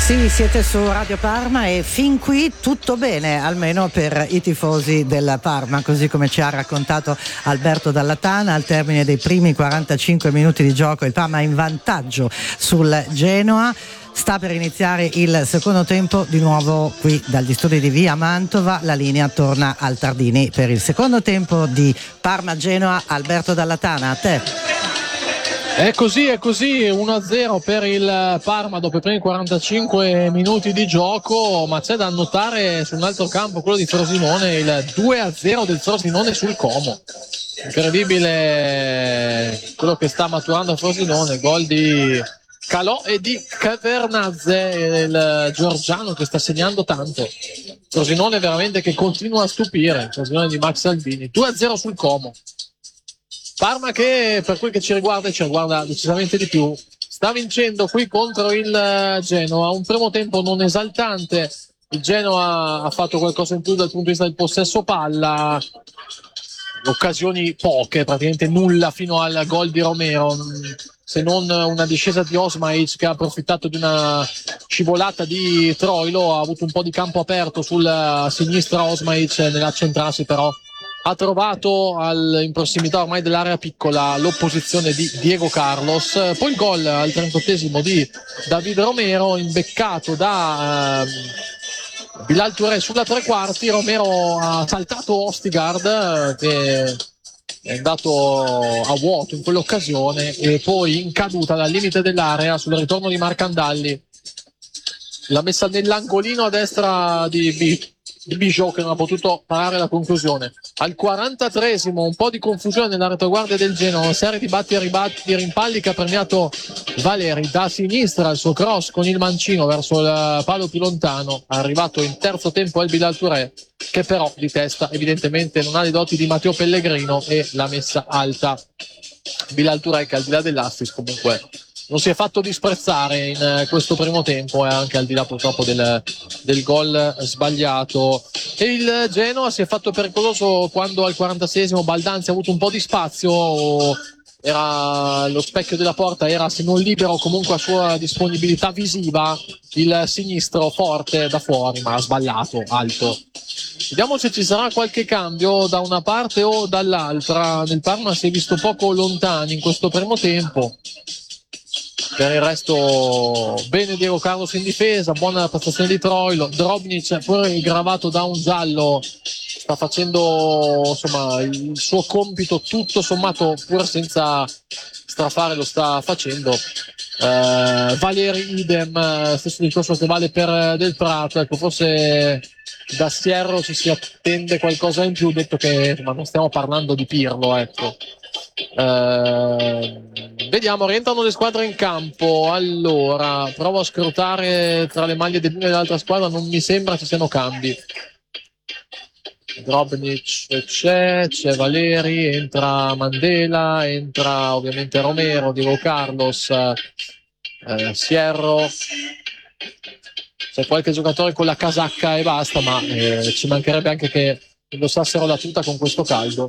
Sì, siete su Radio Parma e fin qui tutto bene, almeno per i tifosi del Parma, così come ci ha raccontato Alberto Dallatana. Al termine dei primi 45 minuti di gioco il Parma è in vantaggio sul Genoa. Sta per iniziare il secondo tempo, di nuovo qui dagli studi di Via Mantova. La linea torna al Tardini per il secondo tempo di Parma-Genoa. Alberto Dallatana, a te. È così, 1-0 per il Parma dopo i primi 45 minuti di gioco, ma c'è da notare su un altro campo, quello di Frosinone, il 2-0 del Frosinone sul Como. Incredibile quello che sta maturando a Frosinone, gol di Calò e di Cavernazze, il georgiano che sta segnando tanto. Frosinone veramente che continua a stupire, Frosinone di Max Salvini, 2-0 sul Como. Parma che per quel che ci riguarda decisamente di più, sta vincendo qui contro il Genoa, un primo tempo non esaltante. Il Genoa ha fatto qualcosa in più dal punto di vista del possesso palla, occasioni poche, praticamente nulla fino al gol di Romero, se non una discesa di Osmaic che ha approfittato di una scivolata di Troilo, ha avuto un po' di campo aperto sulla sinistra Osmaic, nell'accentrarsi però ha trovato in prossimità ormai dell'area piccola l'opposizione di Diego Carlos. Poi il gol al 38esimo di David Romero, imbeccato da Bilal Touré sulla tre quarti. Romero ha saltato Ostigard che è andato a vuoto in quell'occasione, e poi in caduta dal limite dell'area sul ritorno di Marcandalli l'ha messa nell'angolino a destra di Bijot, che non ha potuto parare la conclusione. Al 43esimo un po' di confusione nella retaguardia del Genoa, una serie di batti e ribatti, rimpalli che ha premiato Valeri da sinistra, il suo cross con il mancino verso il palo più lontano. È arrivato in terzo tempo El Bilal Touré, che però di testa evidentemente non ha le doti di Matteo Pellegrino e l'ha messa alta. Bilal Touré che al di là dell'assist comunque non si è fatto disprezzare in questo primo tempo, anche al di là purtroppo del gol sbagliato. E il Genoa si è fatto pericoloso quando al 46esimo Baldanzi ha avuto un po' di spazio, era lo specchio della porta, era se non libero comunque a sua disponibilità visiva, il sinistro forte da fuori, ma ha sbagliato alto. Vediamo se ci sarà qualche cambio da una parte o dall'altra. Nel Parma si è visto poco lontani in questo primo tempo. Per il resto bene Diego Carlos in difesa, buona prestazione di Troilo. Drobnic, pure gravato da un giallo, sta facendo insomma il suo compito tutto sommato, pur senza strafare lo sta facendo. Valeri idem, stesso discorso che vale per Del Prato. Ecco, forse da Sierro ci si attende qualcosa in più, detto che non stiamo parlando di Pirlo, ecco. Vediamo, rientrano le squadre in campo. Allora, provo a scrutare tra le maglie dell'una e dell'altra squadra, non mi sembra ci siano cambi. Drobnic c'è Valeri, entra Mandela, entra ovviamente Romero, Diego Carlos, Sierro. C'è qualche giocatore con la casacca e basta, ma ci mancherebbe anche che indossassero la tuta con questo caldo.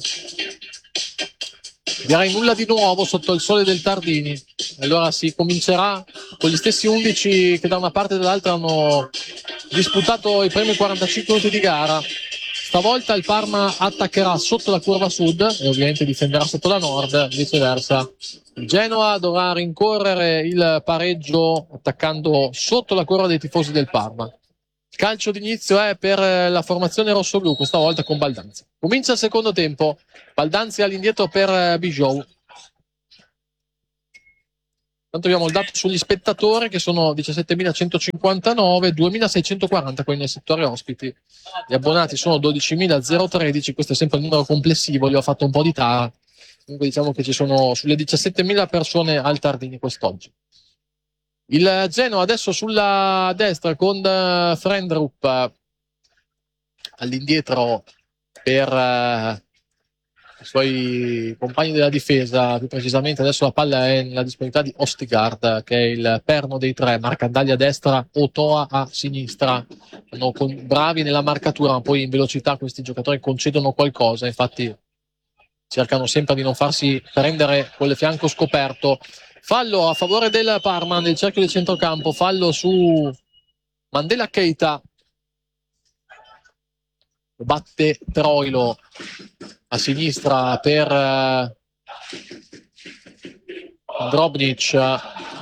Direi nulla di nuovo sotto il sole del Tardini. Allora si comincerà con gli stessi 11 che da una parte e dall'altra hanno disputato i primi 45 minuti di gara. Stavolta il Parma attaccherà sotto la curva sud e ovviamente difenderà sotto la nord, viceversa. Il Genoa dovrà rincorrere il pareggio attaccando sotto la curva dei tifosi del Parma. Il calcio d'inizio è per la formazione rossoblu, questa volta con Baldanzi. Comincia il secondo tempo. Baldanzi all'indietro per Bijot. Tanto abbiamo il dato sugli spettatori che sono 17.159, 2.640 quelli nel settore ospiti. Gli abbonati sono 12.013, questo è sempre il numero complessivo, gli ho fatto un po' di tara. Comunque diciamo che ci sono sulle 17.000 persone al Tardini quest'oggi. Il Genoa adesso sulla destra con Frendrup all'indietro per i suoi compagni della difesa, più precisamente adesso la palla è nella disponibilità di Ostigard, che è il perno dei tre. Marcandaglia a destra, Otoa a sinistra, sono bravi nella marcatura, ma poi in velocità questi giocatori concedono qualcosa, infatti cercano sempre di non farsi prendere con il fianco scoperto. Fallo a favore del Parma nel cerchio del centrocampo, fallo su Mandela Keita batte Troilo a sinistra per Drobnic,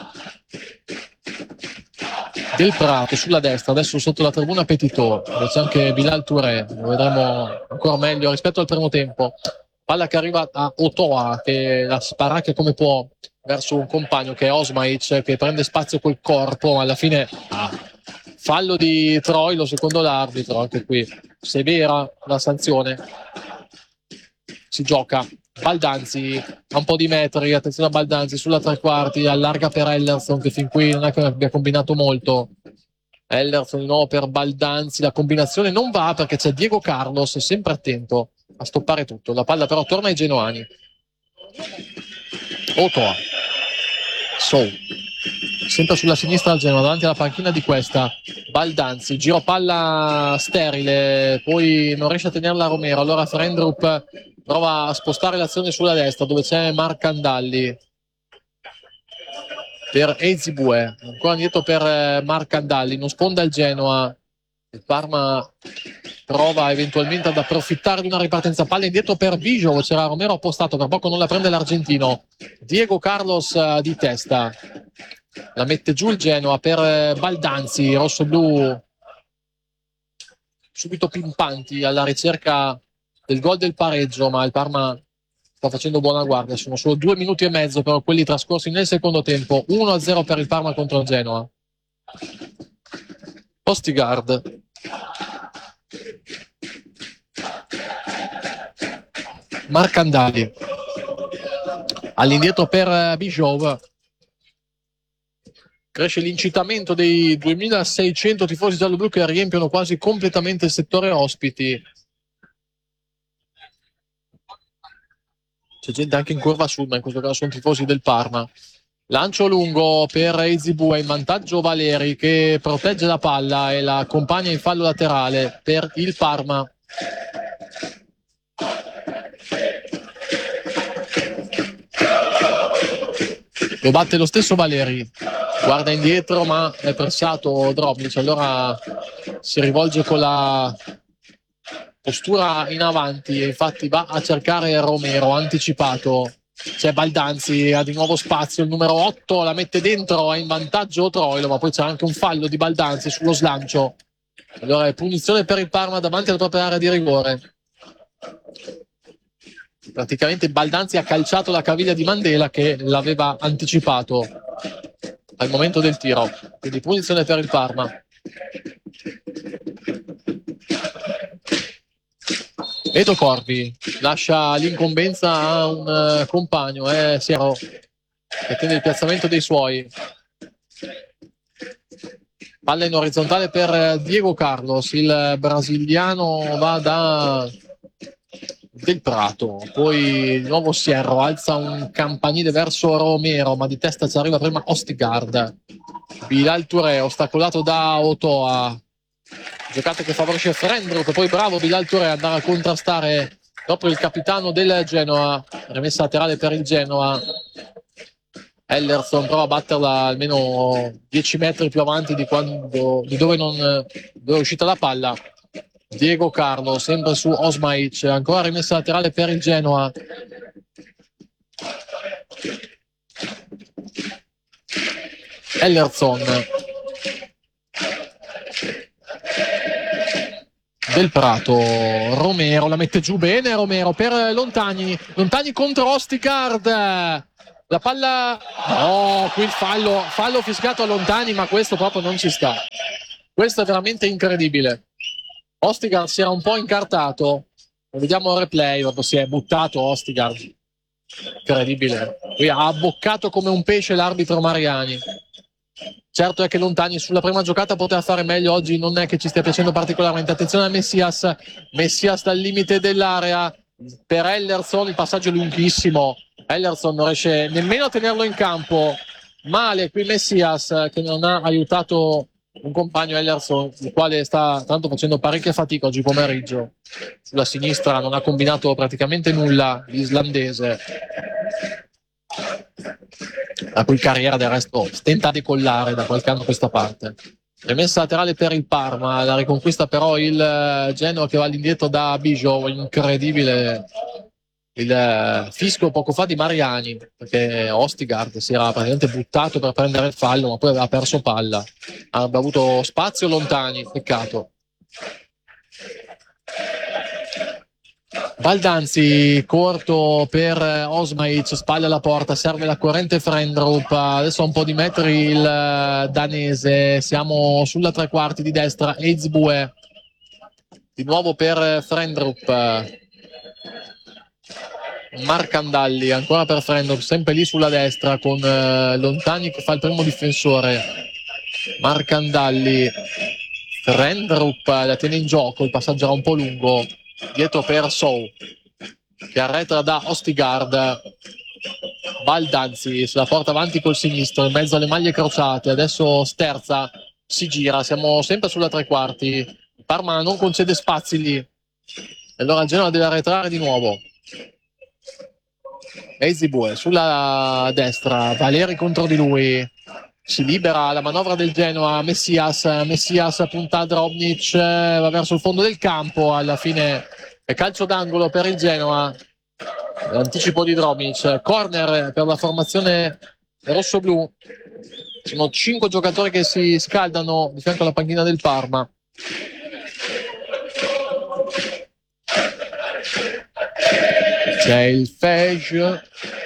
Del Prato sulla destra, adesso sotto la tribuna Petitot, dove c'è anche Bilal Touré, lo vedremo ancora meglio rispetto al primo tempo. Palla che arriva a Otoa, che la sparacchia come può verso un compagno che è Osmaic, che prende spazio col corpo, ma alla fine fallo di Troilo secondo l'arbitro. Anche qui severa la sanzione. Si gioca Baldanzi a un po' di metri, attenzione a Baldanzi sulla tre quarti, allarga per Ellerson, che fin qui non è che abbia combinato molto. Ellerson di nuovo per Baldanzi, la combinazione non va perché c'è Diego Carlos sempre attento a stoppare tutto. La palla però torna ai genoani. Otoa, sempre sulla sinistra al Genoa, davanti alla panchina di Questa. Baldanzi, giro palla sterile, poi non riesce a tenerla Romero, allora Frendrup prova a spostare l'azione sulla destra dove c'è Marcandalli per Ezibue, ancora indietro per Marcandalli, non sponda il Genoa. Il Parma prova eventualmente ad approfittare di una ripartenza, palla indietro per Bijo, c'era Romero appostato, per poco non la prende l'argentino. Diego Carlos di testa, la mette giù il Genoa per Baldanzi, rosso-blu subito pimpanti alla ricerca del gol del pareggio, ma il Parma sta facendo buona guardia. Sono solo 2 minuti e mezzo però quelli trascorsi nel secondo tempo. 1-0 per il Parma contro il Genoa. Postigard, Marcandali all'indietro per Bijov. Cresce l'incitamento dei 2600 tifosi gialloblu che riempiono quasi completamente il settore ospiti. C'è gente anche in curva sud, ma in questo caso sono tifosi del Parma. Lancio lungo per Ezibue, in vantaggio Valeri che protegge la palla e la accompagna in fallo laterale per il Parma. Lo batte lo stesso Valeri, guarda indietro ma è pressato Drobnic, allora si rivolge con la postura in avanti e infatti va a cercare Romero, anticipato. C'è Baldanzi, ha di nuovo spazio, il numero 8 la mette dentro, ha in vantaggio Troilo, ma poi c'è anche un fallo di Baldanzi sullo slancio. Allora è punizione per il Parma davanti alla propria area di rigore. Praticamente Baldanzi ha calciato la caviglia di Mandela che l'aveva anticipato al momento del tiro, quindi punizione per il Parma. Edo Corvi lascia l'incombenza a un compagno, Siero, che tiene il piazzamento dei suoi. Palla in orizzontale per Diego Carlos, il brasiliano va da Del Prato, poi di nuovo Sierro alza un campanile verso Romero, ma di testa ci arriva prima Ostigard. Bilal Touré ostacolato da Otoa, giocata che favorisce Frendrup, poi bravo Bilal Touré ad andare a contrastare proprio il capitano del Genoa. Rimessa laterale per il Genoa. Ellerson prova a batterla almeno 10 metri più avanti di dove è uscita la palla. Diego Carlo sempre su Osmaic, ancora rimessa laterale per il Genoa. Ellerson, Del Prato, Romero la mette giù bene, Romero per Lontani contro Ostigard, la palla, qui il fallo fischiato a Lontani, ma questo proprio non ci sta, questo è veramente incredibile. Ostigard si era un po' incartato, vediamo il replay, proprio si è buttato Ostigard, incredibile, qui ha abboccato come un pesce l'arbitro Mariani. Certo è che Lontani sulla prima giocata poteva fare meglio, oggi non è che ci stia piacendo particolarmente. Attenzione a Messias dal limite dell'area per Ellerson, il passaggio è lunghissimo, Ellerson non riesce nemmeno a tenerlo in campo, male qui Messias che non ha aiutato un compagno Ellerson, il quale sta tanto facendo parecchia fatica oggi pomeriggio. Sulla sinistra non ha combinato praticamente nulla l'islandese, la cui carriera del resto stenta a decollare da qualche anno a questa parte. Rimessa laterale per il Parma, la riconquista però il Genoa che va all'indietro da Bijou, incredibile il fischio poco fa di Mariani, perché Ostigard si era praticamente buttato per prendere il fallo, ma poi aveva perso palla, avrebbe avuto spazio lontani, peccato. Baldanzi corto per Osmaic, spalla alla porta, serve la corrente Frendrup, adesso ha un po' di metri il danese, siamo sulla tre quarti di destra, Eizbue di nuovo per Frendrup, Marcandalli ancora per Frendrup, sempre lì sulla destra con Lontani che fa il primo difensore, Marcandalli, Frendrup la tiene in gioco, il passaggio era un po' lungo, dietro per Sou che arretra da Ostigard, Baldanzi se la porta avanti col sinistro in mezzo alle maglie crociate, adesso sterza, si gira, siamo sempre sulla tre quarti, Parma non concede spazi lì e allora il Genoa deve arretrare di nuovo. Eizibue sulla destra, Valeri contro di lui, si libera la manovra del Genoa, Messias punta a Drobnic, va verso il fondo del campo, alla fine è calcio d'angolo per il Genoa, l'anticipo di Drobnic, corner per la formazione rossoblu, sono 5 giocatori che si scaldano di fianco alla panchina del Parma. C'è il Fej,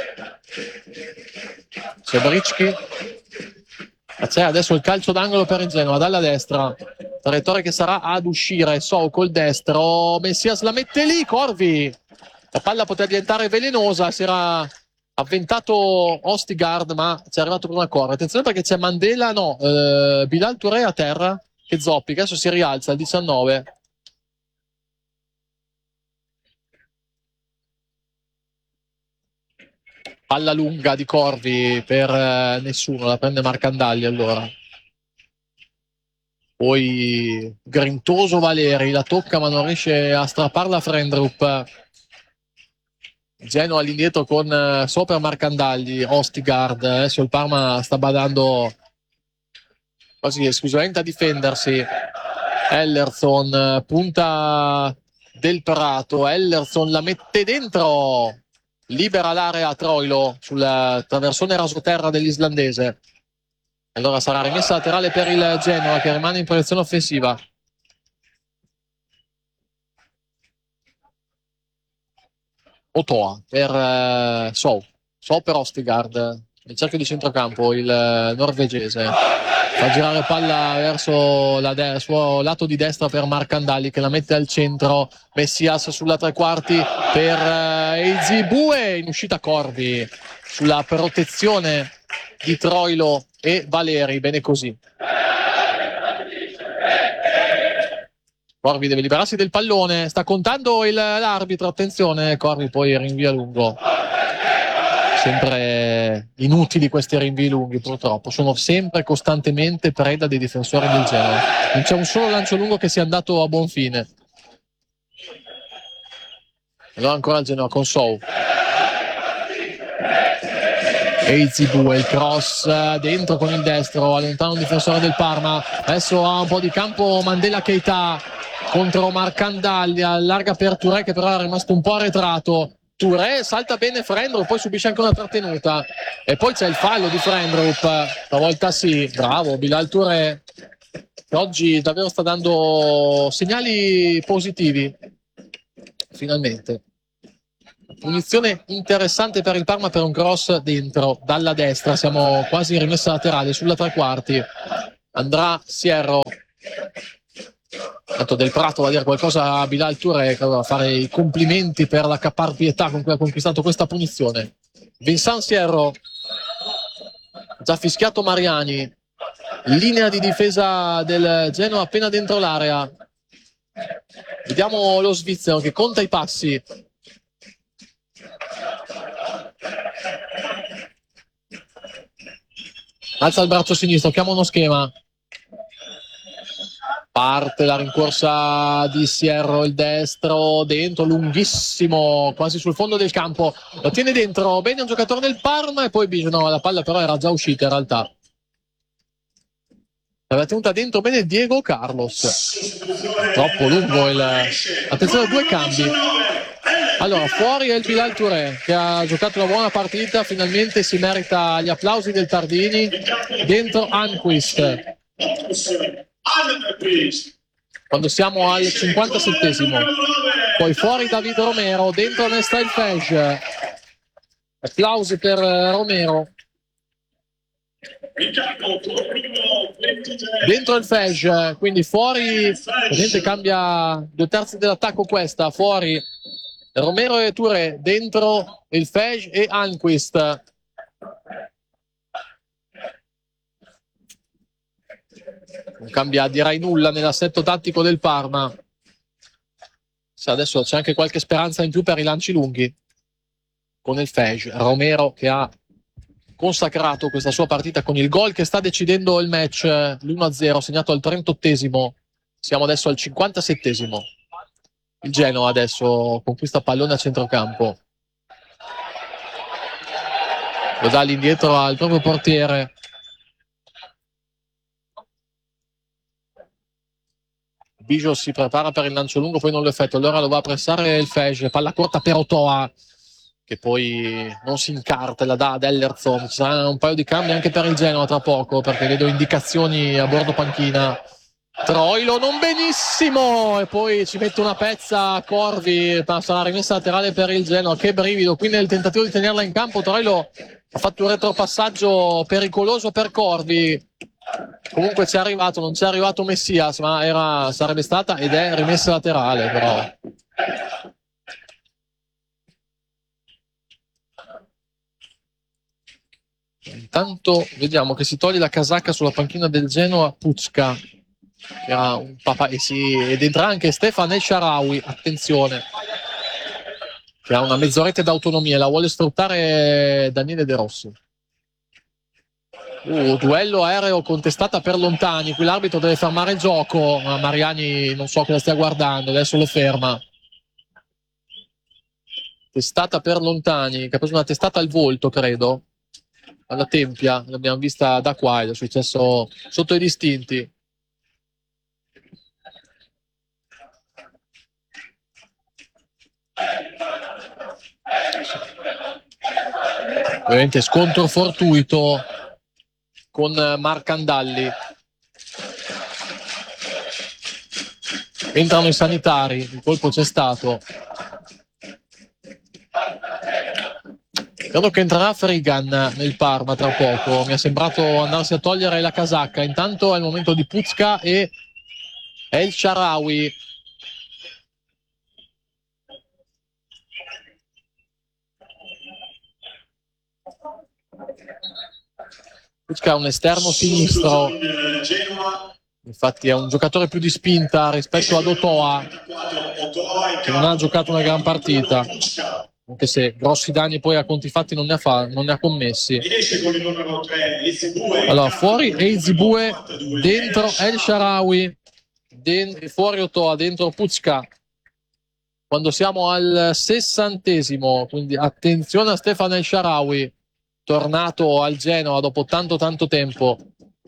c'è Bricchi, c'è adesso il calcio d'angolo per il Genoa dalla destra, traiettoria che sarà ad uscire, Sou col destro, Messias la mette lì, Corvi, la palla poteva diventare velenosa, si era avventato Ostigard ma ci è arrivato prima Corvi, attenzione perché c'è Mandela, Bilal Touré a terra che zoppica, adesso si rialza al 19. Palla lunga di Corvi per nessuno, la prende Marcandagli allora. Poi grintoso Valeri, la tocca ma non riesce a strapparla a Frendrup. Genoa all'indietro con sopra Marcandagli, Ostigard, adesso il Parma sta badando quasi esclusivamente a difendersi. Ellerson, punta del Prato, Ellerson la mette dentro, libera l'area a Troilo sul traversone rasoterra dell'islandese. Allora sarà rimessa laterale per il Genoa che rimane in proiezione offensiva. Otoa per Sou per Ostigard nel cerchio di centrocampo, il norvegese fa girare palla verso il suo lato di destra per Marcandalli che la mette al centro, Messias sulla tre quarti per Eizibue, in uscita Corvi sulla protezione di Troilo e Valeri, bene così. Corvi deve liberarsi del pallone, sta contando l'arbitro, attenzione, Corvi poi rinvia lungo. Sempre inutili questi rinvii lunghi purtroppo, sono sempre costantemente preda dei difensori del Genoa. Non c'è un solo lancio lungo che sia andato a buon fine. Allora ancora il Genoa con Sou. Eizibue, il cross dentro con il destro, allontana un difensore del Parma. Adesso ha un po' di campo Mandela Keita contro Marcandagli, allarga per Touré che però è rimasto un po' arretrato. Touré salta bene Frendrup, poi subisce anche una trattenuta e poi c'è il fallo di Frendrup, stavolta sì, bravo Bilal Touré che oggi davvero sta dando segnali positivi finalmente. Punizione interessante per il Parma per un cross dentro dalla destra, siamo quasi in rimessa laterale sulla tre quarti, andrà Sierro. Tanto Del Prato va a dire qualcosa a Bilal Touré che doveva fare i complimenti per la caparbietà con cui ha conquistato questa punizione. Vincent Sierro, già fischiato Mariani, linea di difesa del Genoa appena dentro l'area. Vediamo lo svizzero che conta i passi. Alza il braccio sinistro, chiama uno schema. Parte la rincorsa di Sierro, il destro, dentro, lunghissimo, quasi sul fondo del campo. Lo tiene dentro, bene un giocatore del Parma e poi no, la palla però era già uscita in realtà. L'aveva tenuta dentro bene Diego Carlos. Troppo lungo attenzione, due cambi. Allora, fuori è il Bilal Touré, che ha giocato una buona partita, finalmente si merita gli applausi del Tardini. Dentro Anquist. Quando siamo al 57esimo. Poi fuori David Romero, dentro Nestor Fej. Applausi per Romero. Dentro il Fej, quindi fuori, vedete, cambia 2/3 dell'attacco questa, fuori Romero e Touré, dentro il Fej e Anquist. Non cambia direi nulla nell'assetto tattico del Parma. Adesso c'è anche qualche speranza in più per i lanci lunghi con il Fej. Romero che ha consacrato questa sua partita con il gol che sta decidendo il match, l'1-0 segnato al 38esimo. Siamo adesso al 57esimo. Il Genoa adesso conquista pallone a centrocampo, lo dà all'indietro al proprio portiere. Biggio si prepara per il lancio lungo, poi non lo effettua, allora lo va a pressare il Fej, palla corta per Otoa che poi non si incarta, la dà ad Ellerson. Ci saranno un paio di cambi anche per il Genoa tra poco, perché vedo indicazioni a bordo panchina. Troilo non benissimo, e poi ci mette una pezza a Corvi, sarà rimessa laterale per il Genoa. Che brivido, qui nel tentativo di tenerla in campo Troilo ha fatto un retropassaggio pericoloso per Corvi. Comunque ci è arrivato, non ci è arrivato Messias, ma sarebbe stata ed è rimessa laterale però. Intanto vediamo che si toglie la casacca sulla panchina del Genoa Pucca, che era un papà, ed entra anche Stefan El Shaarawy, attenzione, che ha una mezz'oretta d'autonomia, la vuole sfruttare Daniele De Rossi. Duello aereo contestata per Lontani, qui l'arbitro deve fermare il gioco, ma Mariani non so cosa stia guardando, adesso lo ferma. Testata per Lontani, che ha preso una testata al volto, credo, alla tempia, l'abbiamo vista da qua, è successo sotto i distinti. Ovviamente scontro fortuito con Marcandalli. Entrano i sanitari, il colpo c'è stato. Credo che entrerà Frigan nel Parma tra poco, mi è sembrato andarsi a togliere la casacca. Intanto è il momento di Pucca e El Shaarawy. Pucca è un esterno sinistro, infatti è un giocatore più di spinta rispetto ad Otoa, che non ha giocato una gran partita, anche se grossi danni poi a conti fatti non ne ha commessi. Allora fuori Ezebue, dentro El Shaarawy, fuori Otoa, dentro Pucca. Quando siamo al 60esimo, quindi attenzione a Stefan El Shaarawy, tornato al Genoa dopo tanto tempo.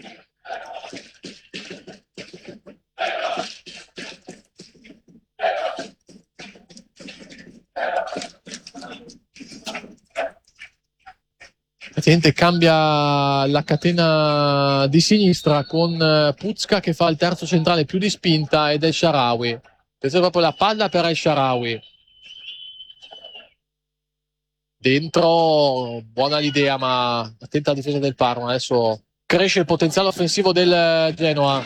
Praticamente cambia la catena di sinistra con Pucca che fa il terzo centrale più di spinta ed El Shaarawy. Questa è proprio la palla per El Shaarawy. Dentro, buona l'idea, ma attenta la difesa del Parma. Adesso cresce il potenziale offensivo del Genoa.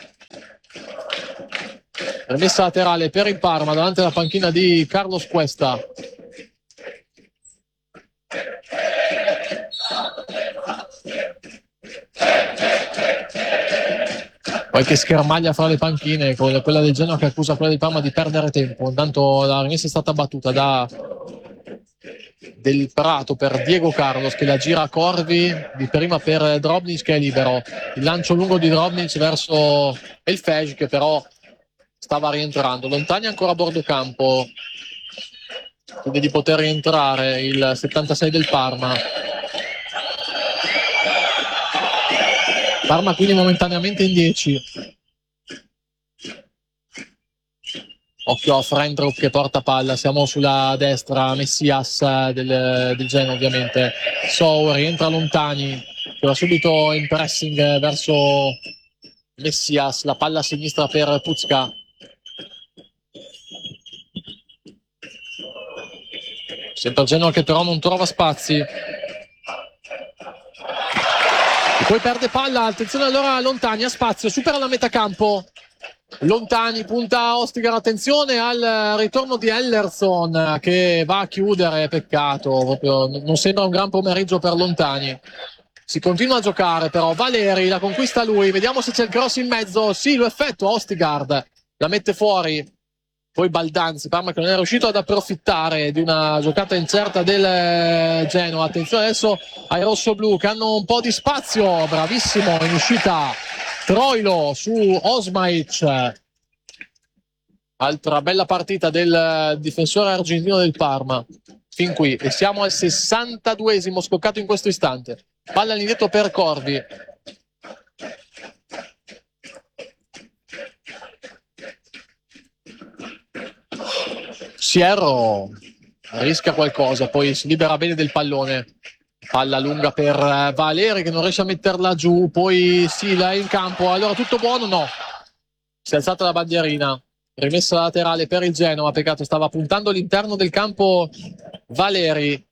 Rimessa laterale per il Parma davanti alla panchina di Carlos Cuesta. Qualche schermaglia fra le panchine, con quella del Genoa che accusa quella del Parma di perdere tempo. Intanto la rimessa è stata battuta da Del Prato per Diego Carlos, che la gira a Corvi, di prima per Drobnic che è libero. Il lancio lungo di Drobnic verso El Fej, che però stava rientrando. Lontani ancora a bordo campo, quindi di poter rientrare il 76 del Parma. Parma quindi momentaneamente in 10. Occhio a Frendrup che porta palla, siamo sulla destra, Messias del Genoa ovviamente. So rientra Lontani che va subito in pressing verso Messias, la palla a sinistra per Pucca. Sempre il Genoa che però non trova spazi. E poi perde palla, attenzione allora Lontani, a spazio, supera la metà campo. Lontani, punta Ostigar, attenzione al ritorno di Ellerson che va a chiudere, peccato, proprio non sembra un gran pomeriggio per Lontani. Si continua a giocare però, Valeri la conquista lui, vediamo se c'è il cross in mezzo, sì lo effettua Ostigard, la mette fuori, poi Baldanzi, Parma che non è riuscito ad approfittare di una giocata incerta del Genoa. Attenzione adesso ai rossoblù che hanno un po' di spazio, bravissimo in uscita Troilo su Osmaic, altra bella partita del difensore argentino del Parma fin qui, e siamo al 62esimo scoccato in questo istante. Palla all'indietro per Corvi, Sierro rischia qualcosa, poi si libera bene del pallone. Palla lunga per Valeri che non riesce a metterla giù, poi Sila è in campo, allora tutto buono? No, si è alzata la bandierina, rimessa laterale per il Genoa, peccato stava puntando all'interno del campo Valeri,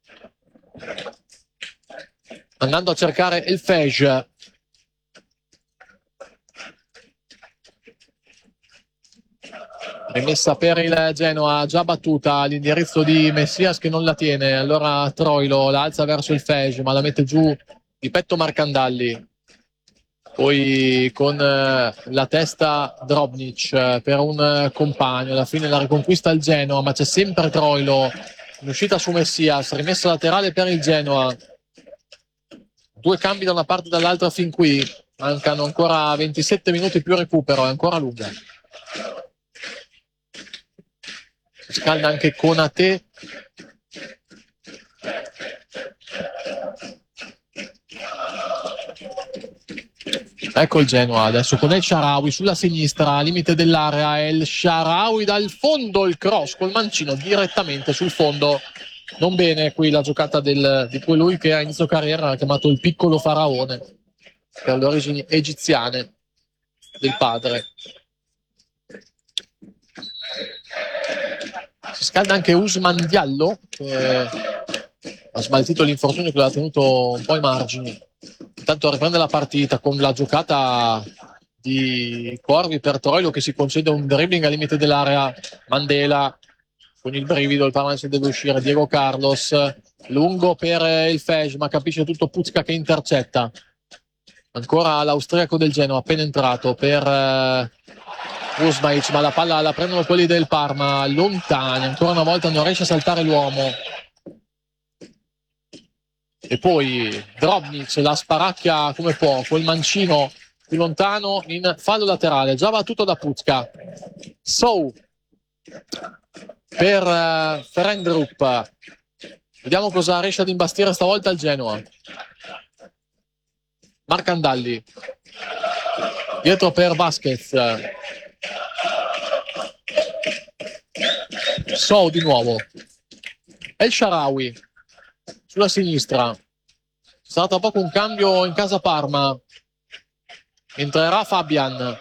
andando a cercare il Fej. Rimessa per il Genoa, già battuta all'indirizzo di Messias che non la tiene, allora Troilo la alza verso il Fej ma la mette giù di petto Marcandalli, poi con la testa Drobnic per un compagno, alla fine la riconquista il Genoa ma c'è sempre Troilo in uscita su Messias, rimessa laterale per il Genoa, due cambi da una parte e dall'altra fin qui, mancano ancora 27 minuti più recupero, è ancora lunga. Scalda anche Konate, ecco il Genoa adesso con El Shaarawy sulla sinistra, limite dell'area, El Shaarawy dal fondo, il cross col mancino direttamente sul fondo. Non bene qui la giocata di colui che a inizio carriera ha chiamato il piccolo faraone per le origini egiziane del padre. Si scalda anche Ousmane Diallo che ha smaltito l'infortunio che l'ha tenuto un po' ai margini. Intanto riprende la partita con la giocata di Corvi per Troilo che si concede un dribbling al limite dell'area. Mandela con il brivido, il Parma deve uscire, Diego Carlos lungo per il Fej ma capisce tutto Pucca che intercetta. Ancora l'austriaco del Genoa appena entrato per Usmaic, ma la palla la prendono quelli del Parma, Lontani ancora una volta non riesce a saltare l'uomo e poi Drobnic la sparacchia come può col mancino più lontano in fallo laterale, già battuto da Pucca. So per Frendrup, vediamo cosa riesce ad imbastire stavolta il Genoa. Marcandalli dietro per Vasquez, So di nuovo, El Shaarawy sulla sinistra, c'è stato poco un cambio in casa Parma, entrerà Fabian.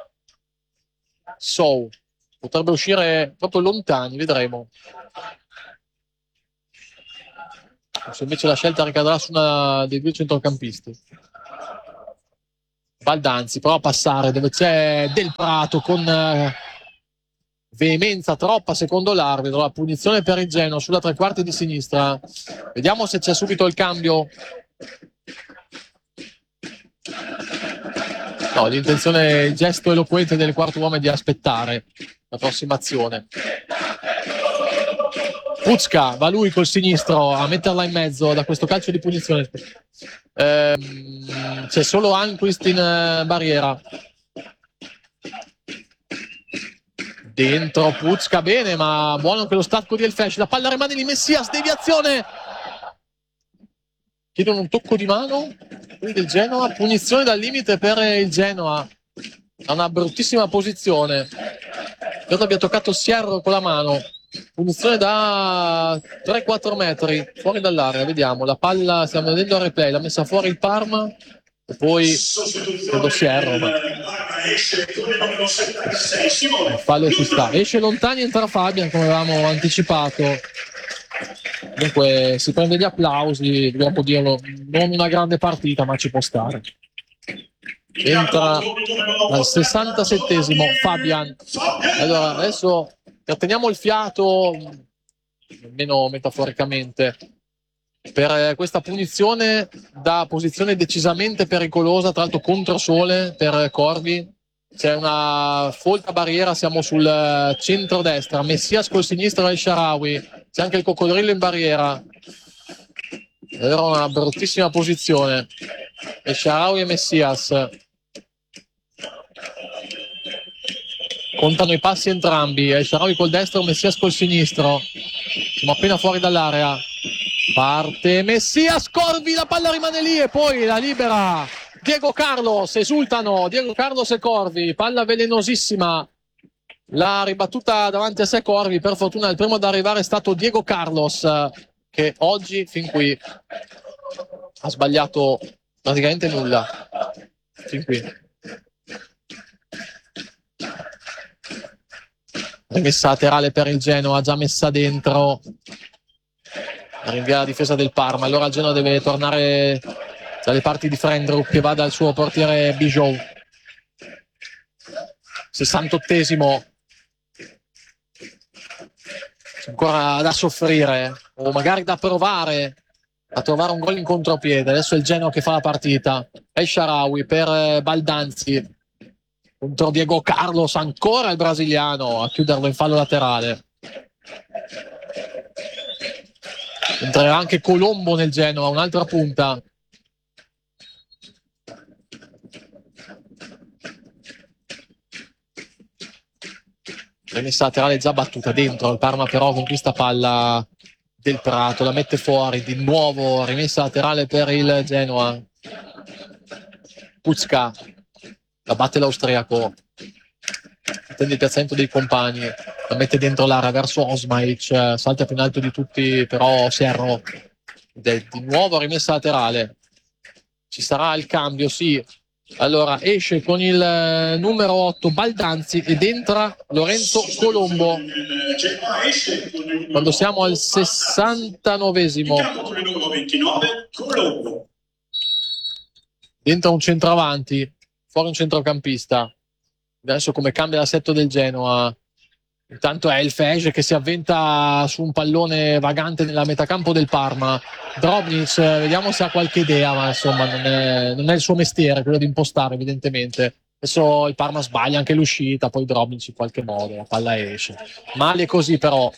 So potrebbe uscire proprio Lontani, vedremo se invece la scelta ricadrà su una dei due centrocampisti. Baldanzi prova a passare dove c'è Del Prato con veemenza troppa secondo l'arbitro, la punizione per il Genoa sulla tre quarti di sinistra. Vediamo se c'è subito il cambio. No, l'intenzione, il gesto eloquente del quarto uomo è di aspettare la prossima azione. Pucca va lui col sinistro a metterla in mezzo da questo calcio di punizione. C'è solo Anquist in barriera. Dentro Pucca bene, ma buono anche lo stacco di El Fej. La palla rimane di Messias, deviazione. Chiedono un tocco di mano. qui del Genoa, punizione dal limite per il Genoa, ha una bruttissima posizione, credo abbia toccato Sierro con la mano, punizione da 3-4 metri fuori dall'area, vediamo la palla, stiamo vedendo il replay, l'ha messa fuori il Parma e poi credo Sierro, ma il fallo ci sta, esce lontani, entra Fabian come avevamo anticipato. Dunque si prende gli applausi, dobbiamo dirlo, non una grande partita ma ci può stare. Entra al 67esimo Fabian. Allora adesso trateniamo il fiato, almeno metaforicamente, per questa punizione da posizione decisamente pericolosa, tra l'altro contro sole per Corvi. C'è una folta barriera, siamo sul centro-destra, Messias col sinistro e Shaarawy, c'è anche il coccodrillo in barriera. Era una bruttissima posizione. E Shaarawy e Messias contano i passi entrambi, e Shaarawy col destro, Messias col sinistro. Siamo appena fuori dall'area. Parte Messias, Corvi, la palla rimane lì e poi la libera Diego Carlos, esultano Diego Carlos e Corvi, palla velenosissima, l'ha ribattuta davanti a sé Corvi, per fortuna il primo ad arrivare è stato Diego Carlos, che oggi fin qui ha sbagliato praticamente nulla, fin qui. Rimessa laterale per il Genoa, già messa dentro, rinvia la difesa del Parma, allora il Genoa deve tornare dalle parti di Frendrup che va dal suo portiere Bijou. 68esimo, ancora da soffrire o magari da provare a trovare un gol in contropiede. Adesso è il Genoa che fa la partita, è Shaarawy per Baldanzi contro Diego Carlos, ancora il brasiliano a chiuderlo in fallo laterale. Entrerà anche Colombo nel Genoa, un'altra punta. Rimessa laterale già battuta dentro, il Parma però conquista palla del Prato, la mette fuori di nuovo, rimessa laterale per il Genoa. Pucca la batte l'austriaco, attende il piazzamento dei compagni, la mette dentro l'area verso Osmaic, salta più in alto di tutti però Serro, di nuovo rimessa laterale, ci sarà il cambio, sì. Allora esce con il numero 8 Baldanzi ed entra Lorenzo Colombo quando siamo al 69esimo. Entra un centravanti, fuori un centrocampista. Adesso come cambia l'assetto del Genoa. Intanto è il Fege che si avventa su un pallone vagante nella metacampo del Parma. Drobnic, vediamo se ha qualche idea, ma insomma non è il suo mestiere quello di impostare, evidentemente. Adesso il Parma sbaglia anche l'uscita, poi Drobnic in qualche modo, la palla esce. Male così però.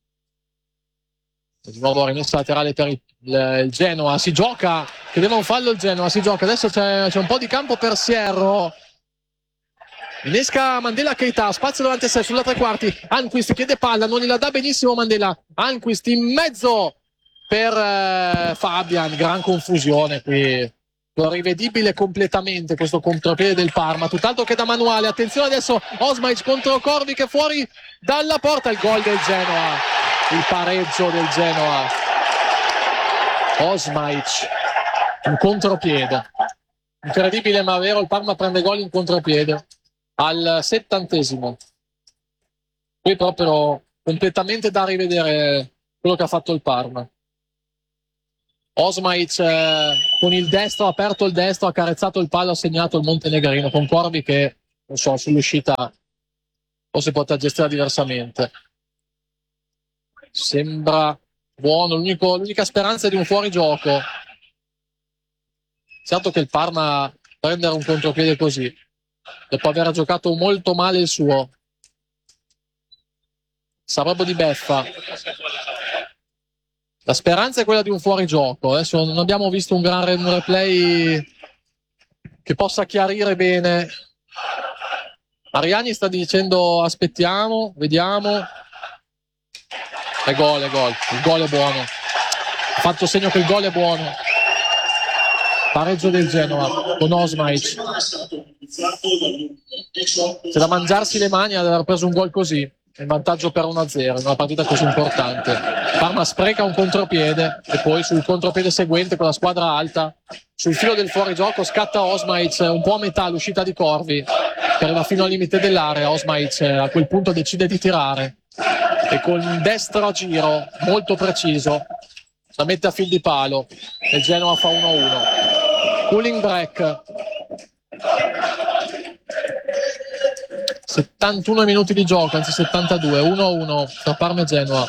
Di nuovo rimessa laterale per il Genoa, si gioca, chiedeva un fallo il Genoa, si gioca, adesso c'è un po' di campo per Sierro. Innesca Mandela Keita, spazio davanti a sé sulla tre quarti, Almqvist chiede palla, non gliela dà benissimo Mandela, Almqvist in mezzo per Fabian, gran confusione qui, rivedibile completamente questo contropiede del Parma, tutt'altro che da manuale. Attenzione adesso Osmaic contro Corvi che fuori dalla porta, il gol del Genoa, il pareggio del Genoa. Osmaic, un contropiede incredibile ma vero, il Parma prende gol in contropiede al 70esimo. Qui proprio completamente da rivedere quello che ha fatto il Parma. Osmaic con il destro, ha aperto il destro, ha carezzato il palo, ha segnato il montenegrino, con Corvi che non so, sull'uscita o si potrà gestire diversamente. Sembra buono, l'unica speranza è di un fuorigioco. Certo che il Parma prendere un contropiede così dopo aver giocato molto male il suo sa proprio di beffa. La speranza è quella di un fuorigioco. Adesso non abbiamo visto un gran replay che possa chiarire bene. Mariani sta dicendo aspettiamo, vediamo. È gol, il gol è buono. Ha fatto segno che il gol è buono. pareggio del Genoa con Osmaic. C'è da mangiarsi le mani ad aver preso un gol così, in vantaggio per 1-0 in una partita così importante. Parma spreca un contropiede e poi sul contropiede seguente con la squadra alta sul filo del fuorigioco scatta Osmaic un po' a metà l'uscita di Corvi che arriva fino al limite dell'area. Osmaic a quel punto decide di tirare e con un destro a giro molto preciso la mette a fil di palo e il Genoa fa 1-1. Cooling break, 71 minuti di gioco, anzi 72, 1-1 tra Parma e Genoa.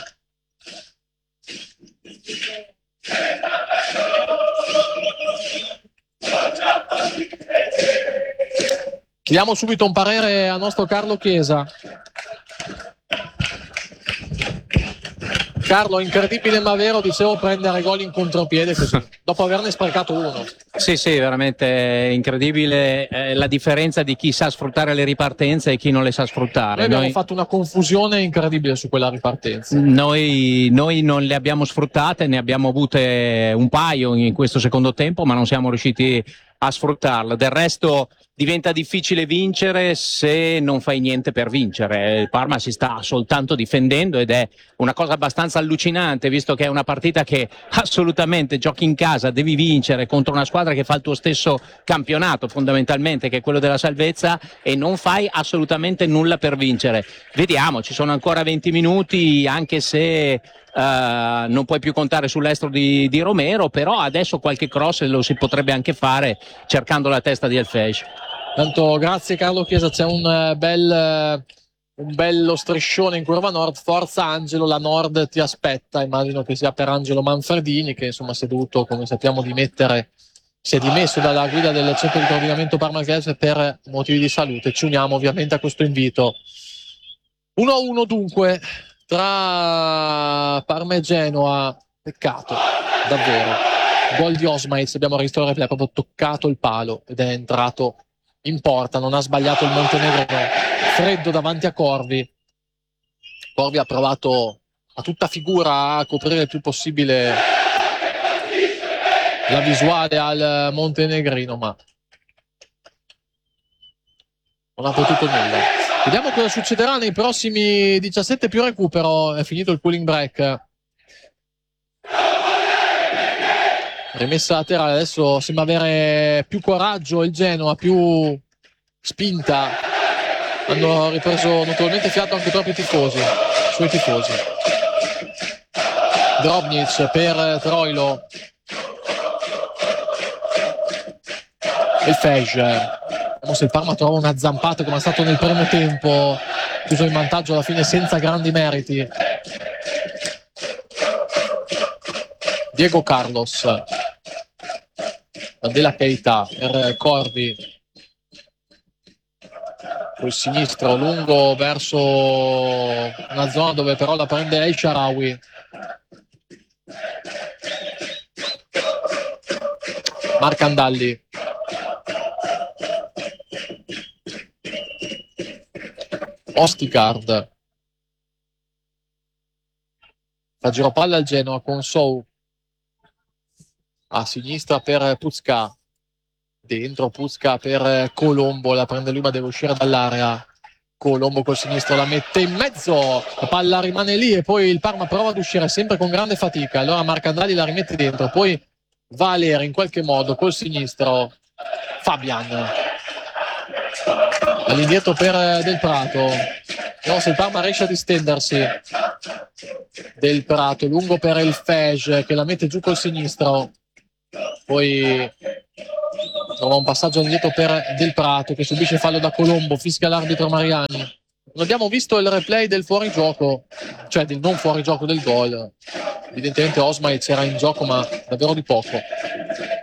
Chiediamo subito un parere al nostro Carlo Chiesa. Carlo, incredibile ma vero, dicevo, prendere gol in contropiede così, dopo averne sprecato uno. Sì, veramente incredibile la differenza di chi sa sfruttare le ripartenze e chi non le sa sfruttare. Noi abbiamo fatto una confusione incredibile su quella ripartenza. Noi non le abbiamo sfruttate, ne abbiamo avute un paio in questo secondo tempo, ma non siamo riusciti a sfruttarla. Del resto diventa difficile vincere se non fai niente per vincere. Il Parma si sta soltanto difendendo ed è una cosa abbastanza allucinante, visto che è una partita che assolutamente giochi in casa, devi vincere contro una squadra che fa il tuo stesso campionato fondamentalmente, che è quello della salvezza, e non fai assolutamente nulla per vincere. Vediamo, ci sono ancora 20 minuti, anche se non puoi più contare sull'estero di Romero, però adesso qualche cross lo si potrebbe anche fare cercando la testa di El Feish. Tanto grazie Carlo Chiesa, c'è un bello striscione in curva nord. Forza Angelo, la Nord ti aspetta. Immagino che sia per Angelo Manfredini, che insomma si è dovuto, come sappiamo, si è dimesso dalla guida del centro di coordinamento parmaghese per motivi di salute. Ci uniamo ovviamente a questo invito. 1-1 dunque tra Parma e Genoa. Peccato, davvero. Gol di Osmaic, abbiamo visto il replay, ha proprio toccato il palo ed è entrato in porta. Non ha sbagliato il montenegrino, freddo davanti a Corvi. Corvi ha provato a tutta figura a coprire il più possibile la visuale al montenegrino, ma non ha potuto nulla. Vediamo cosa succederà nei prossimi 17 più recupero. È finito il cooling break. Rimessa laterale, adesso sembra avere più coraggio il Genoa, più spinta. Hanno ripreso notevolmente fiato anche i propri tifosi, suoi tifosi. Drobnic per Troilo. Il Feish. Vediamo se il Parma trova una zampata come è stato nel primo tempo, chiuso in vantaggio alla fine senza grandi meriti. Diego Carlos, Mandela Keita per Corvi, col sinistro lungo verso una zona dove però la prende El Shaarawy. Marcandalli, Ostigard, fa giro palla al Genoa con Sou a sinistra per Pucca, dentro Pucca per Colombo, la prende lui ma deve uscire dall'area. Colombo col sinistro la mette in mezzo, la palla rimane lì e poi il Parma prova ad uscire sempre con grande fatica. Allora Marcandalli la rimette dentro, poi va a Leri in qualche modo col sinistro. Fabian all'indietro per Del Prato. No, se il Parma riesce a distendersi. Del Prato lungo per El Feish che la mette giù col sinistro, poi trova un passaggio indietro per Del Prato che subisce fallo da Colombo, fischia l'arbitro Mariani. Non abbiamo visto il replay del fuorigioco, cioè del non fuorigioco del gol. Evidentemente Osmaic era in gioco ma davvero di poco.